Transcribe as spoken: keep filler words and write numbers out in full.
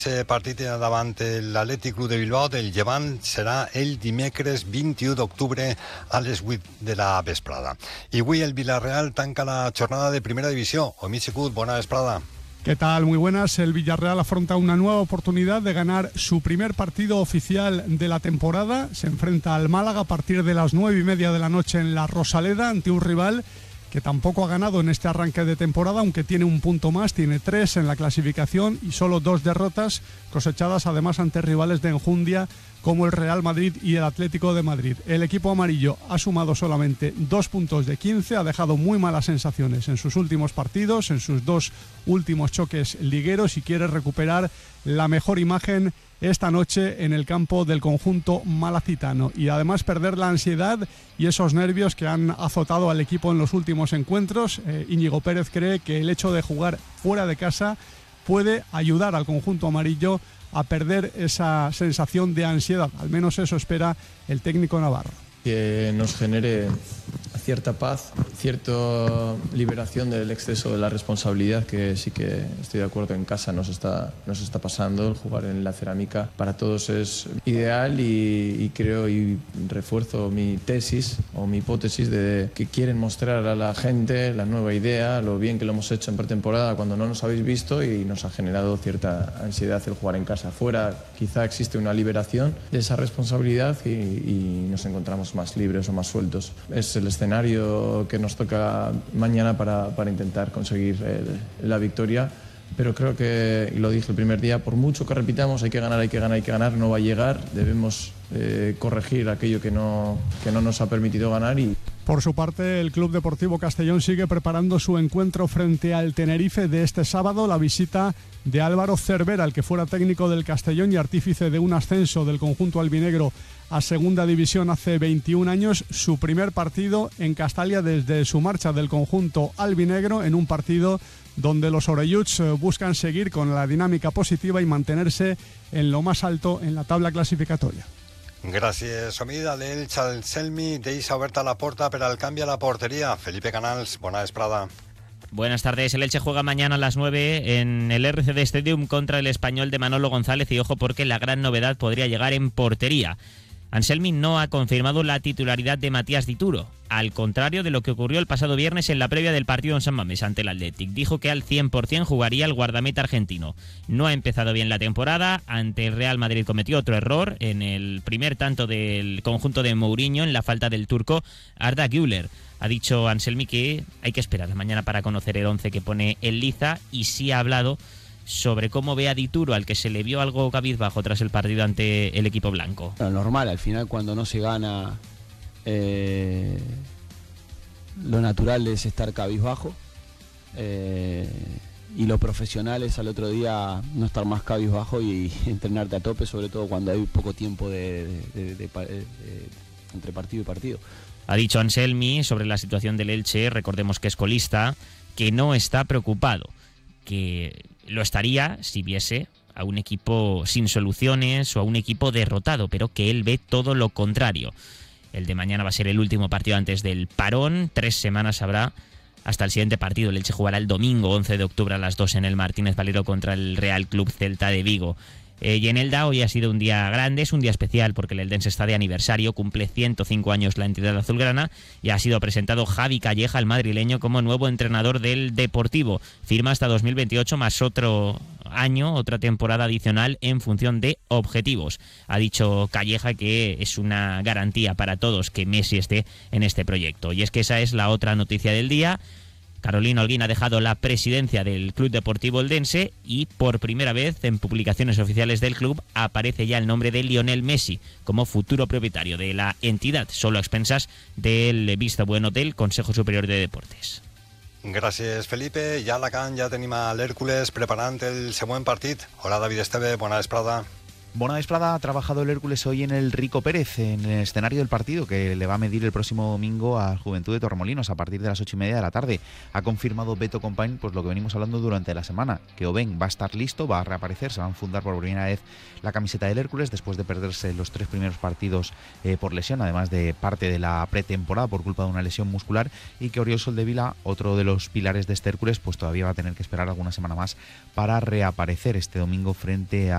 El partit davant l'Atlètic Club de Bilbao del Llevant serà el dimecres vint-i-u d'octubre a les vuit de la vesprada. I avui el Villarreal tanca la jornada de primera divisió. Omid Secut, bona vesprada. ¿Qué tal? Muy buenas. El Villarreal afronta una nueva oportunidad de ganar su primer partido oficial de la temporada. Se enfrenta al Málaga a partir de las nueve y media de la noche en la Rosaleda ante un rival que tampoco ha ganado en este arranque de temporada, aunque tiene un punto más, tiene tres en la clasificación y solo dos derrotas cosechadas además ante rivales de enjundia como el Real Madrid y el Atlético de Madrid. El equipo amarillo ha sumado solamente dos puntos de quince, ha dejado muy malas sensaciones en sus últimos partidos, en sus dos últimos choques ligueros y quiere recuperar la mejor imagen esta noche en el campo del conjunto malacitano y además perder la ansiedad y esos nervios que han azotado al equipo en los últimos encuentros. Eh, Íñigo Pérez cree que el hecho de jugar fuera de casa puede ayudar al conjunto amarillo a perder esa sensación de ansiedad. Al menos eso espera el técnico navarro. Que nos genere cierta paz, cierta liberación del exceso de la responsabilidad que sí que estoy de acuerdo en casa nos está, nos está pasando. El jugar en la Cerámica para todos es ideal y, y creo y refuerzo mi tesis o mi hipótesis de que quieren mostrar a la gente la nueva idea, lo bien que lo hemos hecho en pretemporada cuando no nos habéis visto y nos ha generado cierta ansiedad el jugar en casa. Fuera quizá existe una liberación de esa responsabilidad y, y nos encontramos más libres o más sueltos. Es el escenario que nos toca mañana para, para intentar conseguir el, la victoria, pero creo que, y lo dije el primer día, por mucho que repitamos, hay que ganar, hay que ganar, hay que ganar, no va a llegar, debemos eh, corregir aquello que no, que no nos ha permitido ganar. Y por su parte, el Club Deportivo Castellón sigue preparando su encuentro frente al Tenerife de este sábado, la visita de Álvaro Cervera, el que fuera técnico del Castellón y artífice de un ascenso del conjunto albinegro a Segunda División hace veintiún años, su primer partido en Castalia desde su marcha del conjunto albinegro, en un partido donde los orelluts buscan seguir con la dinámica positiva y mantenerse en lo más alto en la tabla clasificatoria. Gràcies, Omid. A l'Elx, el Selmi deixa oberta la porta per al canvi a la porteria. Felipe Canals, bona vesprada. Buenas tardes. El Elche juega mañana a las nueve en el R C D Stadium contra el Español de Manolo González y ojo porque la gran novedad podría llegar en portería. Anselmi no ha confirmado la titularidad de Matías Dituro, al contrario de lo que ocurrió el pasado viernes en la previa del partido en San Mamés ante el Athletic. Dijo que al cien por ciento jugaría el guardameta argentino. No ha empezado bien la temporada, ante el Real Madrid cometió otro error en el primer tanto del conjunto de Mourinho en la falta del turco Arda Güler. Ha dicho Anselmi que hay que esperar a mañana para conocer el once que pone el Liza y sí ha hablado sobre cómo ve a Dituro, al que se le vio algo cabizbajo tras el partido ante el equipo blanco. Lo normal, al final cuando no se gana, eh, lo natural es estar cabizbajo, eh, y lo profesional es al otro día no estar más cabizbajo y entrenarte a tope, sobre todo cuando hay poco tiempo de, de, de, de, de, de, entre partido y partido. Ha dicho Anselmi sobre la situación del Elche, recordemos que es colista, que no está preocupado, que lo estaría si viese a un equipo sin soluciones o a un equipo derrotado, pero que él ve todo lo contrario. El de mañana va a ser el último partido antes del parón, tres semanas habrá hasta el siguiente partido. El Elche jugará el domingo once de octubre a las dos en el Martínez Valero contra el Real Club Celta de Vigo. Eh, y en Elda hoy ha sido un día grande, es un día especial porque el Eldense está de aniversario, cumple ciento cinco años la entidad azulgrana y ha sido presentado Javi Calleja, el madrileño, como nuevo entrenador del Deportivo. Firma hasta dos mil veintiocho más otro año, otra temporada adicional en función de objetivos. Ha dicho Calleja que es una garantía para todos que Messi esté en este proyecto. Y es que esa es la otra noticia del día. Carolina Holguín ha dejado la presidencia del Club Deportivo Eldense y por primera vez en publicaciones oficiales del club aparece ya el nombre de Lionel Messi como futuro propietario de la entidad, solo a expensas del visto bueno del Consejo Superior de Deportes. Gràcies, Felipe. Ja a Alacant ja tenim a l'Hèrcules preparant el següent partit. Hola, David Esteve, bona vesprada. Buena Vesprada. Ha trabajado el Hércules hoy en el Rico Pérez, en el escenario del partido que le va a medir el próximo domingo a Juventud de Torremolinos a partir de las ocho y media de la tarde. Ha confirmado Beto Compañ pues lo que venimos hablando durante la semana, que Oben va a estar listo, va a reaparecer, se va a enfundar por primera vez la camiseta del Hércules después de perderse los tres primeros partidos eh, por lesión, además de parte de la pretemporada por culpa de una lesión muscular, y que Oriol Soldevila, otro de los pilares de este Hércules, pues todavía va a tener que esperar alguna semana más para reaparecer este domingo frente a